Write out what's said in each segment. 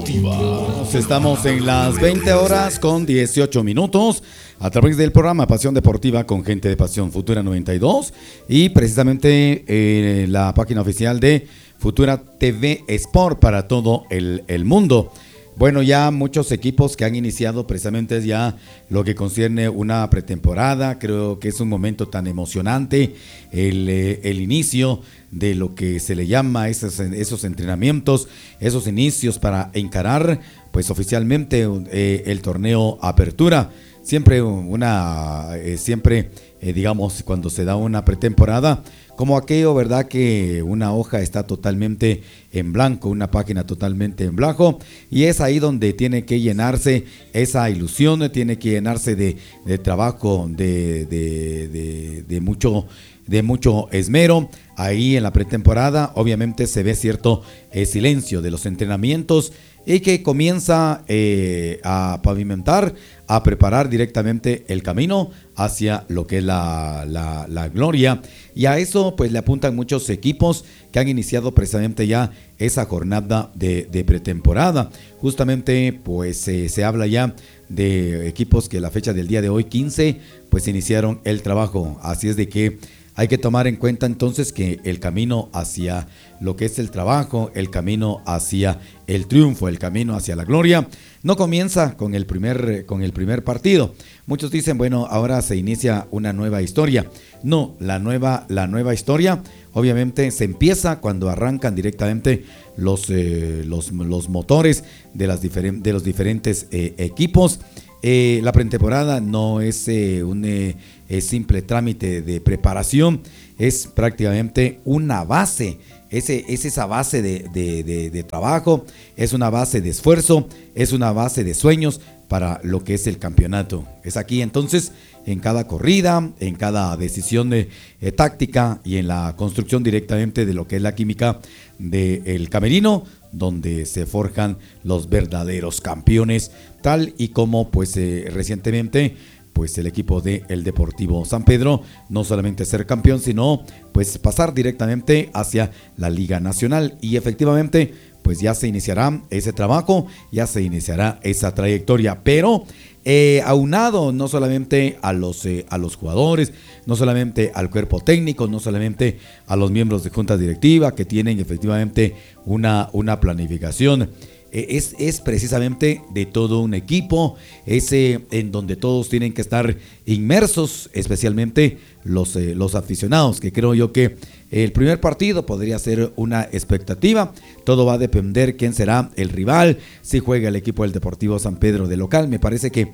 deportiva. Estamos en las 20 horas con 18 minutos a través del programa Pasión Deportiva con gente de Pasión Futura 92 y precisamente la página oficial de Futura TV Sport para todo el mundo. Bueno, ya muchos equipos que han iniciado precisamente ya lo que concierne una pretemporada. Creo que es un momento tan emocionante el inicio de lo que se le llama esos entrenamientos, esos inicios para encarar pues oficialmente el torneo Apertura. Siempre digamos, cuando se da una pretemporada, como aquello, ¿verdad? Que una hoja está totalmente en blanco, una página totalmente en blanco, y es ahí donde tiene que llenarse esa ilusión, tiene que llenarse de trabajo, de mucho esmero. Ahí en la pretemporada, obviamente se ve cierto silencio de los entrenamientos y que comienza a pavimentar, a preparar directamente el camino hacia lo que es la gloria. Y a eso pues le apuntan muchos equipos que han iniciado precisamente ya esa jornada de pretemporada. Justamente pues se habla ya de equipos que la fecha del día de hoy, 15, pues iniciaron el trabajo. Así es de que hay que tomar en cuenta entonces que el camino hacia lo que es el trabajo, el camino hacia el triunfo, el camino hacia la gloria, no comienza con el primer partido. Muchos dicen, bueno, ahora se inicia una nueva historia. No, la nueva historia obviamente se empieza cuando arrancan directamente los motores de los diferentes equipos. La pretemporada no es un simple trámite de preparación, es prácticamente una base, es esa base de trabajo, es una base de esfuerzo, es una base de sueños para lo que es el campeonato. Es aquí entonces, en cada corrida, en cada decisión táctica y en la construcción directamente de lo que es la química del camerino, donde se forjan los verdaderos campeones, tal y como pues recientemente pues el equipo del Deportivo San Pedro no solamente ser campeón, sino pues pasar directamente hacia la Liga Nacional. Y efectivamente pues ya se iniciará ese trabajo, ya se iniciará esa trayectoria, pero aunado no solamente a los jugadores, no solamente al cuerpo técnico, no solamente a los miembros de junta directiva que tienen efectivamente una planificación. Es precisamente de todo un equipo, en donde todos tienen que estar inmersos, especialmente los aficionados, que creo yo que el primer partido podría ser una expectativa. Todo va a depender quién será el rival, si juega el equipo del Deportivo San Pedro de local. Me parece que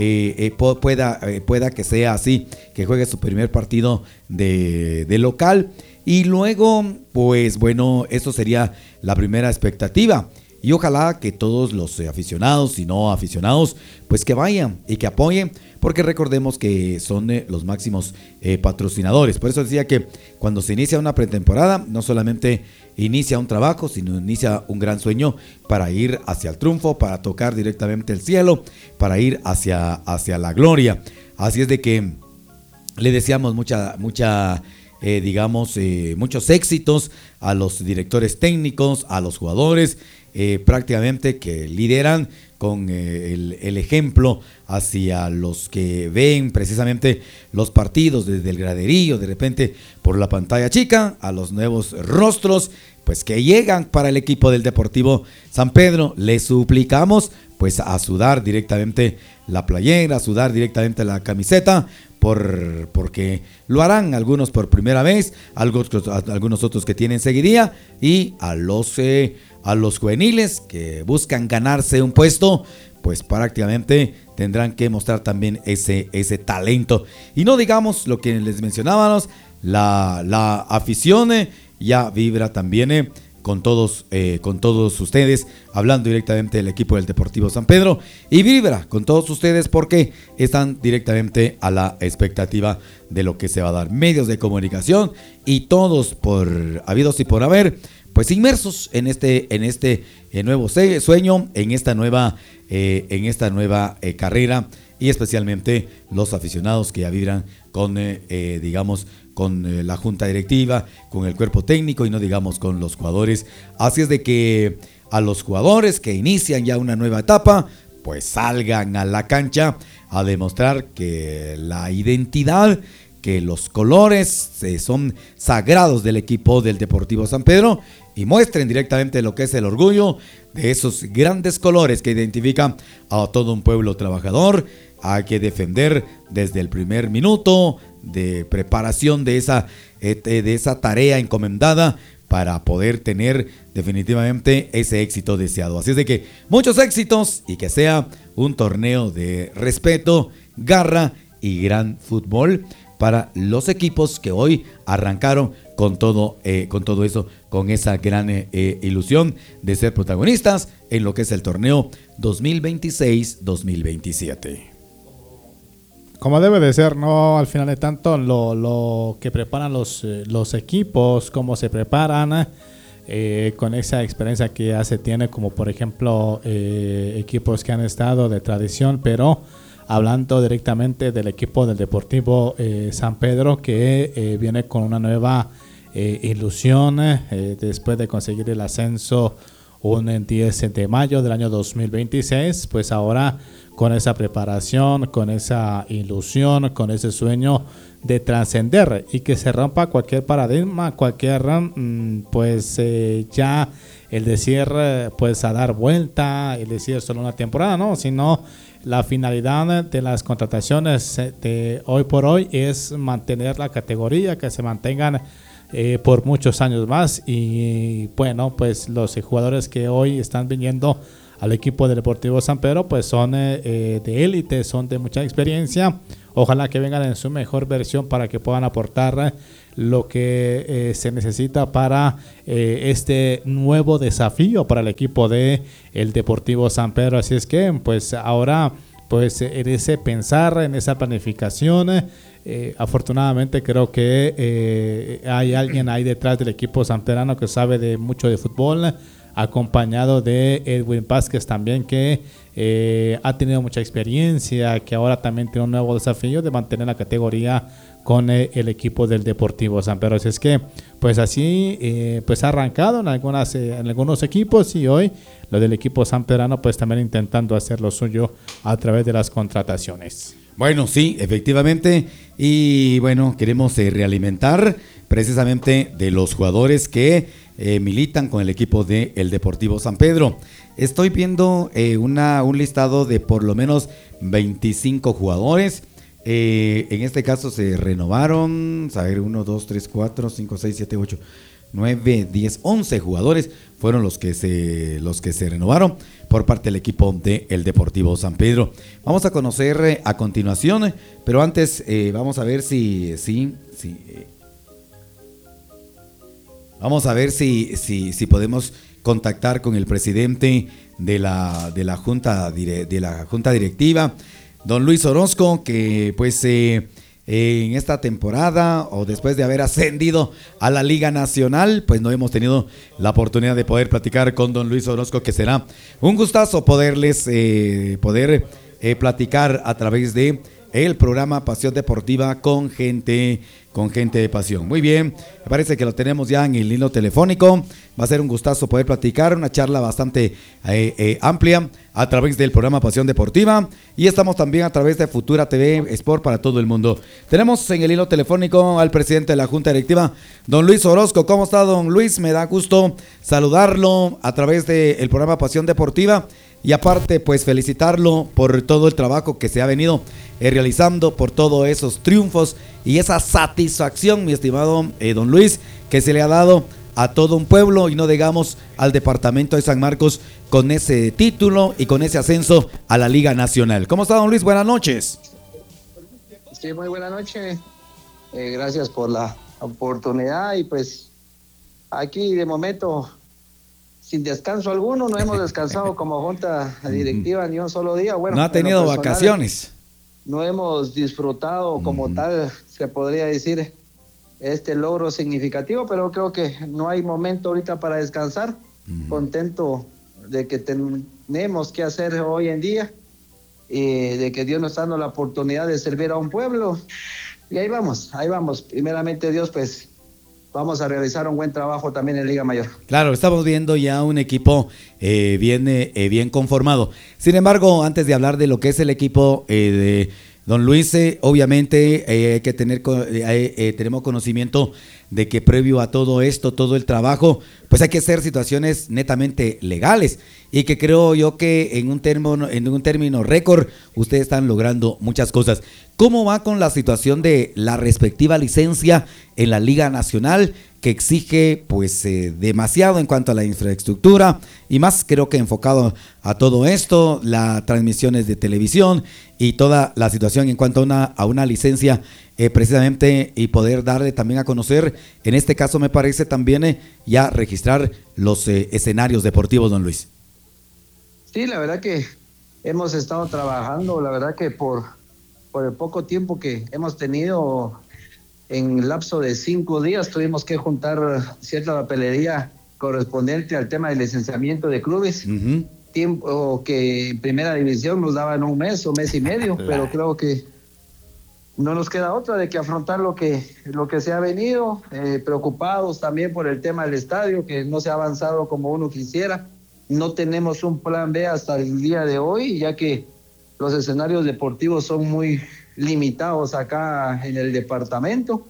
pueda que sea así, que juegue su primer partido de local, y luego pues bueno, eso sería la primera expectativa. Y ojalá que todos los aficionados y no aficionados, pues que vayan y que apoyen, porque recordemos que son los máximos patrocinadores. Por eso decía que cuando se inicia una pretemporada, no solamente inicia un trabajo, sino inicia un gran sueño para ir hacia el triunfo, para tocar directamente el cielo, para ir hacia la gloria. Así es de que le deseamos muchos éxitos a los directores técnicos, a los jugadores, prácticamente que lideran con el ejemplo hacia los que ven precisamente los partidos desde el graderío, de repente por la pantalla chica, a los nuevos rostros pues que llegan para el equipo del Deportivo San Pedro. Les suplicamos pues a sudar directamente la playera, a sudar directamente la camiseta, porque lo harán algunos por primera vez, algunos otros que tienen seguidía, y a los juveniles que buscan ganarse un puesto, pues prácticamente tendrán que mostrar también ese talento. Y no digamos lo que les mencionábamos, la afición ya vibra también con todos ustedes, hablando directamente del equipo del Deportivo San Pedro, y vibra con todos ustedes porque están directamente a la expectativa de lo que se va a dar. Medios de comunicación y todos por habidos y por haber, pues inmersos en este nuevo sueño, en esta nueva carrera, y especialmente los aficionados que ya vibran con con la junta directiva, con el cuerpo técnico y no digamos con los jugadores. Así es de que a los jugadores que inician ya una nueva etapa, pues salgan a la cancha a demostrar que la identidad, que los colores son sagrados del equipo del Deportivo San Pedro y muestren directamente lo que es el orgullo de esos grandes colores que identifican a todo un pueblo trabajador. Hay que defender desde el primer minuto de preparación de esa tarea encomendada para poder tener definitivamente ese éxito deseado. Así es de que muchos éxitos y que sea un torneo de respeto, garra y gran fútbol para los equipos que hoy arrancaron con todo eso, con esa gran ilusión de ser protagonistas en lo que es el torneo 2026-2027. Como debe de ser, ¿no? Al final de tanto lo que preparan los equipos, cómo se preparan, con esa experiencia que ya se tiene, como por ejemplo equipos que han estado de tradición, pero hablando directamente del equipo del Deportivo San Pedro, que viene con una nueva ilusión después de conseguir el ascenso un 10 de mayo del año 2026, pues ahora con esa preparación, con esa ilusión, con ese sueño de trascender y que se rompa cualquier paradigma, cualquier pues ya el decir pues a dar vuelta, el decir solo una temporada, no, sino la finalidad de las contrataciones de hoy por hoy es mantener la categoría, que se mantengan por muchos años más. Y bueno, pues los jugadores que hoy están viniendo al equipo del Deportivo San Pedro pues son de élite, son de mucha experiencia. Ojalá que vengan en su mejor versión para que puedan aportar lo que se necesita para este nuevo desafío para el equipo de el Deportivo San Pedro. Así es que pues ahora pues en ese pensar, en esa planificación, afortunadamente creo que hay alguien ahí detrás del equipo sanpedrano que sabe de mucho de fútbol, acompañado de Edwin Vázquez también, que ha tenido mucha experiencia, que ahora también tiene un nuevo desafío de mantener la categoría con el equipo del Deportivo San Pedro. Así es que pues así pues ha arrancado en algunos equipos, y hoy lo del equipo sanpedrano pues también intentando hacer lo suyo a través de las contrataciones. Bueno, sí, efectivamente, y bueno, queremos realimentar precisamente de los jugadores que militan con el equipo del Deportivo San Pedro. Estoy viendo un listado de por lo menos 25 jugadores. En este caso se renovaron, a ver, 1, 2, 3, 4, 5, 6, 7, 8, 9, 10, 11 jugadores fueron los que se renovaron por parte del equipo del Deportivo San Pedro. Vamos a conocer a continuación, pero antes vamos a ver si podemos contactar con el presidente de la junta directiva, don Luis Orozco, que pues en esta temporada, o después de haber ascendido a la Liga Nacional, pues no hemos tenido la oportunidad de poder platicar con don Luis Orozco, que será un gustazo poder platicar a través de el programa Pasión Deportiva con gente de pasión. Muy bien, me parece que lo tenemos ya en el hilo telefónico. Va a ser un gustazo poder platicar, una charla bastante amplia a través del programa Pasión Deportiva, y estamos también a través de Futura TV Sport para todo el mundo. Tenemos en el hilo telefónico al presidente de la Junta Directiva, don Luis Orozco. ¿Cómo está, don Luis? Me da gusto saludarlo a través del programa Pasión Deportiva, y aparte pues felicitarlo por todo el trabajo que se ha venido realizando, por todos esos triunfos y esa satisfacción, mi estimado don Luis, que se le ha dado a todo un pueblo, y no digamos al departamento de San Marcos, con ese título y con ese ascenso a la Liga Nacional. ¿Cómo está, don Luis? Buenas noches. Sí, muy buenas noches. Gracias por la oportunidad, y pues aquí de momento sin descanso alguno, no hemos descansado como junta directiva ni un solo día. Bueno, no ha tenido vacaciones. No hemos disfrutado como tal, se podría decir, este logro significativo, pero creo que no hay momento ahorita para descansar. Contento de que tenemos que hacer hoy en día, de que Dios nos está dando la oportunidad de servir a un pueblo, y ahí vamos. Primeramente Dios, pues vamos a realizar un buen trabajo también en Liga Mayor. Claro, estamos viendo ya un equipo bien conformado. Sin embargo, antes de hablar de lo que es el equipo de don Luis, obviamente hay que tener tenemos conocimiento de que previo a todo esto, todo el trabajo, pues hay que hacer situaciones netamente legales, y que creo yo que en un término récord ustedes están logrando muchas cosas. ¿Cómo va con la situación de la respectiva licencia en la Liga Nacional, que exige pues demasiado en cuanto a la infraestructura, y más creo que enfocado a todo esto, las transmisiones de televisión y toda la situación en cuanto a una licencia precisamente, y poder darle también a conocer, en este caso me parece también ya registrar los escenarios deportivos, don Luis? Sí, la verdad que hemos estado trabajando, la verdad que por el poco tiempo que hemos tenido, en el lapso de 5 días tuvimos que juntar cierta papelería correspondiente al tema del licenciamiento de clubes. Uh-huh. Tiempo que en primera división nos daban un mes o mes y medio, pero creo que no nos queda otra de que afrontar lo que se ha venido, preocupados también por el tema del estadio, que no se ha avanzado como uno quisiera. No tenemos un plan B hasta el día de hoy, ya que los escenarios deportivos son muy limitados acá en el departamento.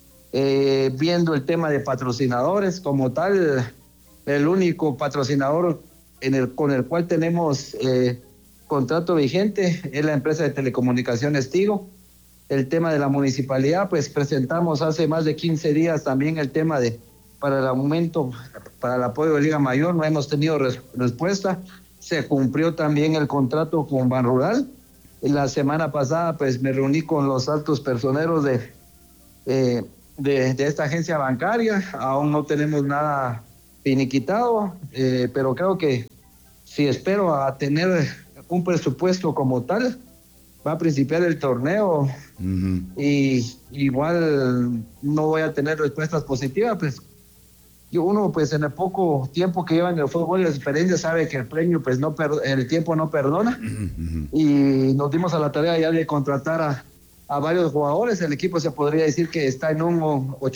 Viendo el tema de patrocinadores como tal, el único patrocinador con el cual tenemos contrato vigente es la empresa de telecomunicaciones Tigo. El tema de la municipalidad, pues presentamos hace más de 15 días también el tema para el aumento, para el apoyo de Liga Mayor, no hemos tenido respuesta. Se cumplió también el contrato con Banrural. La semana pasada pues me reuní con los altos personeros de esta agencia bancaria. Aún no tenemos nada finiquitado, pero creo que si espero a tener un presupuesto como tal, va a principiar el torneo. Uh-huh. Y igual no voy a tener respuestas positivas, pues uno pues en el poco tiempo que lleva en el fútbol y la experiencia sabe que el premio pues el tiempo no perdona. Uh-huh. Y nos dimos a la tarea ya de contratar a varios jugadores. El equipo se podría decir que está en un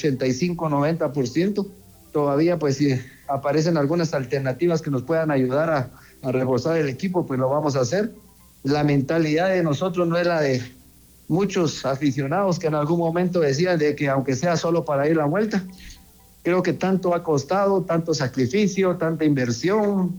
85-90%. Todavía pues si aparecen algunas alternativas que nos puedan ayudar a reforzar el equipo, pues lo vamos a hacer. La mentalidad de nosotros no es la de muchos aficionados que en algún momento decían de que aunque sea solo para ir la vuelta. Creo que tanto ha costado, tanto sacrificio, tanta inversión,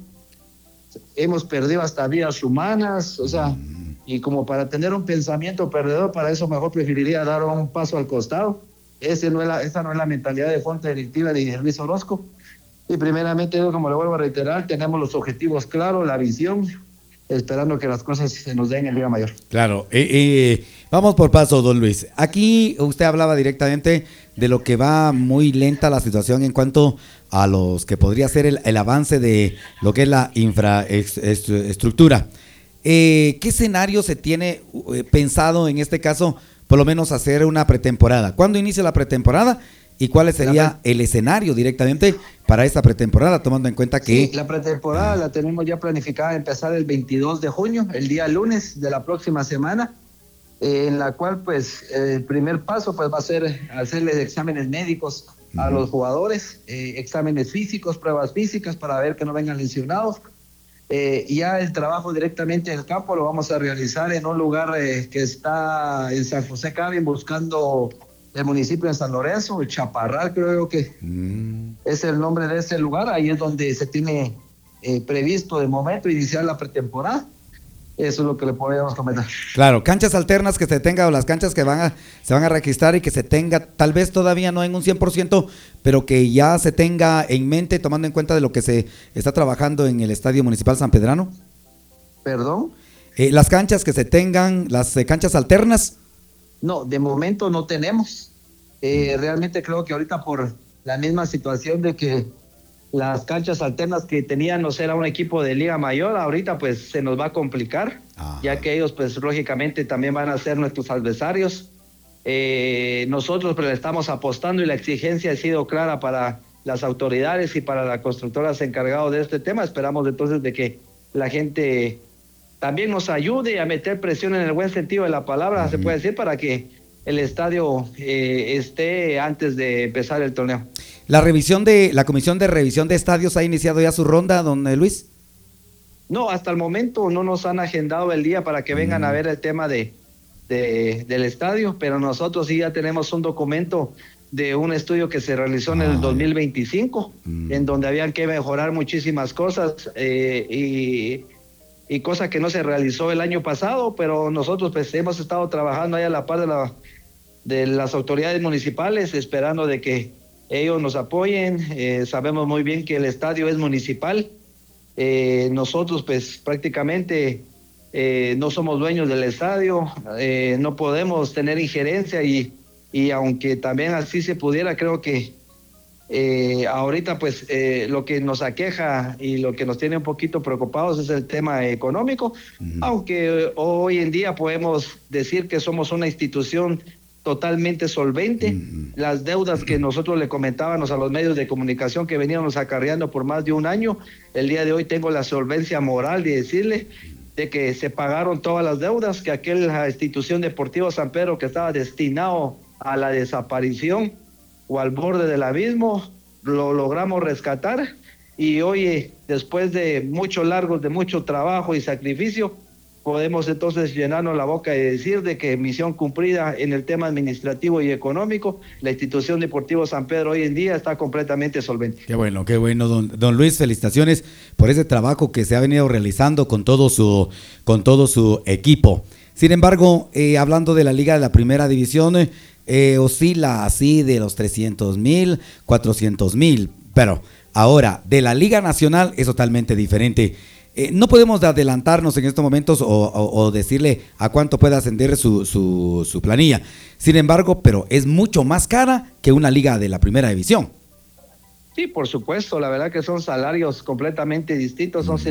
hemos perdido hasta vidas humanas, o sea, y como para tener un pensamiento perdedor, para eso mejor preferiría dar un paso al costado. Esa no es la mentalidad de Junta Directiva ni de Luis Orozco. Y primeramente, como le vuelvo a reiterar, tenemos los objetivos claros, la visión, esperando que las cosas se nos den en Liga Mayor. Claro, vamos por paso, don Luis. Aquí usted hablaba directamente de lo que va muy lenta la situación en cuanto a los que podría ser el avance de lo que es la infraestructura. ¿Qué escenario se tiene pensado en este caso, por lo menos hacer una pretemporada? ¿Cuándo inicia la pretemporada? ¿Y cuál sería el escenario directamente para esta pretemporada, tomando en cuenta que... Sí, la pretemporada la tenemos ya planificada empezar el 22 de junio, el día lunes de la próxima semana, en la cual pues el primer paso pues va a ser hacerles exámenes médicos a los jugadores, exámenes físicos, pruebas físicas para ver que no vengan lesionados. Ya el trabajo directamente en el campo lo vamos a realizar en un lugar que está en San José Cabin, buscando el municipio de San Lorenzo, el Chaparral creo que es el nombre de ese lugar. Ahí es donde se tiene previsto de momento iniciar la pretemporada. Eso es lo que le podemos comentar. Claro, canchas alternas que se tenga, o las canchas que se van a registrar y que se tenga, tal vez todavía no en un 100%, pero que ya se tenga en mente, tomando en cuenta de lo que se está trabajando en el Estadio Municipal San Pedrano. ¿Perdón? Las canchas que se tengan, las canchas alternas. No, de momento no tenemos. Realmente creo que ahorita por la misma situación de que las canchas alternas que teníamos era un equipo de Liga Mayor, ahorita pues se nos va a complicar. Ajá. Ya que ellos pues lógicamente también van a ser nuestros adversarios. Nosotros pues le estamos apostando y la exigencia ha sido clara para las autoridades y para las constructoras encargadas de este tema. Esperamos entonces de que la gente también nos ayude a meter presión en el buen sentido de la palabra, se puede decir, para que el estadio esté antes de empezar el torneo. La Comisión de Revisión de Estadios ha iniciado ya su ronda, don Luis. No, hasta el momento no nos han agendado el día para que vengan a ver el tema del estadio, pero nosotros sí ya tenemos un documento de un estudio que se realizó en el 2025, en donde habían que mejorar muchísimas cosas y cosas que no se realizó el año pasado, pero nosotros pues hemos estado trabajando ahí a la par de las autoridades municipales, esperando de que ellos nos apoyen. Sabemos muy bien que el estadio es municipal. Nosotros pues prácticamente no somos dueños del estadio, no podemos tener injerencia y aunque también así se pudiera, creo que ahorita pues lo que nos aqueja y lo que nos tiene un poquito preocupados es el tema económico, aunque hoy en día podemos decir que somos una institución totalmente solvente. Las deudas que nosotros le comentábamos a los medios de comunicación que veníamos acarreando por más de un año, el día de hoy tengo la solvencia moral de decirle de que se pagaron todas las deudas, que aquella institución deportiva San Pedro que estaba destinado a la desaparición o al borde del abismo, lo logramos rescatar y hoy, después de mucho trabajo y sacrificio, podemos entonces llenarnos la boca y decir de que misión cumplida en el tema administrativo y económico. La institución deportiva San Pedro hoy en día está completamente solvente. Qué bueno, don Luis, felicitaciones por ese trabajo que se ha venido realizando con todo su equipo. Sin embargo, hablando de la Liga de la Primera División, oscila así de los 300,000, 400,000, pero ahora de la Liga Nacional es totalmente diferente. No podemos adelantarnos en estos momentos o decirle a cuánto puede ascender su planilla. Sin embargo, pero es mucho más cara que una liga de la Primera División. Sí, por supuesto, la verdad que son salarios completamente distintos, son